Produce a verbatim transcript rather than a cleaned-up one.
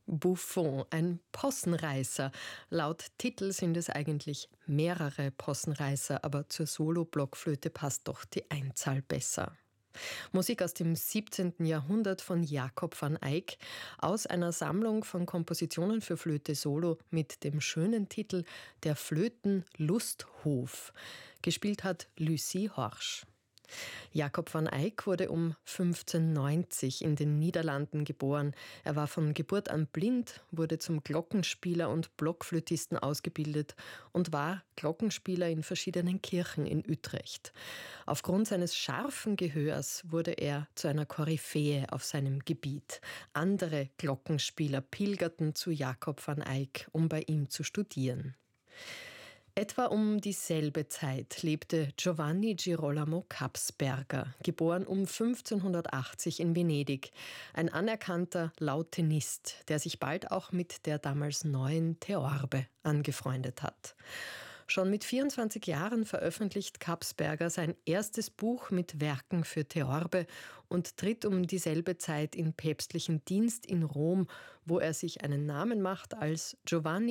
Buffon, ein Possenreißer. Laut Titel sind es eigentlich mehrere Possenreißer, aber zur Solo-Blockflöte passt doch die Einzahl besser. Musik aus dem siebzehnten Jahrhundert von Jacob van Eyck aus einer Sammlung von Kompositionen für Flöte Solo mit dem schönen Titel Der Flöten-Lusthof. Gespielt hat Lucie Horsch. Jacob van Eyck wurde um fünfzehnhundertneunzig in den Niederlanden geboren. Er war von Geburt an blind, wurde zum Glockenspieler und Blockflötisten ausgebildet und war Glockenspieler in verschiedenen Kirchen in Utrecht. Aufgrund seines scharfen Gehörs wurde er zu einer Koryphäe auf seinem Gebiet. Andere Glockenspieler pilgerten zu Jacob van Eyck, um bei ihm zu studieren. Etwa um dieselbe Zeit lebte Giovanni Girolamo Kapsberger, geboren um fünfzehnhundertachtzig in Venedig, ein anerkannter Lautenist, der sich bald auch mit der damals neuen Theorbe angefreundet hat. Schon mit vierundzwanzig Jahren veröffentlicht Kapsberger sein erstes Buch mit Werken für Theorbe und tritt um dieselbe Zeit in päpstlichen Dienst in Rom, wo er sich einen Namen macht als Giovanni